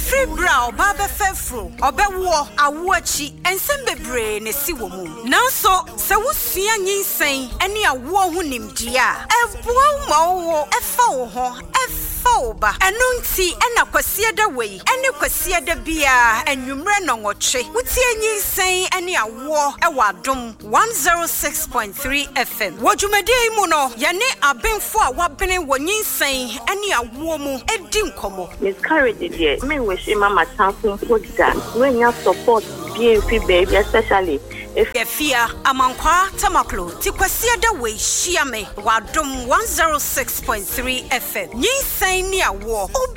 Free brow, Baba Fefro, Obewo, Awachi, and Sembebre, Nesiwomu. Now so Wusia yin saying, any a war who named Gia, Mo, Foba, and Nunti, and a Quasia the way, and a Quasia the beer, and you ran on what she would see any saying any a war, a wadum 106.3 FM. What you may day, Mono, Yane, I've been for what been when you saying any a woman, a dinkomo. Miscarriage, dear. Me wish Mama something good that when you support BNP baby, especially. If fear Amankwa Tamaklo, Tikwasia the way, Shiame, Wadum 106.3 FM. Ye say near war.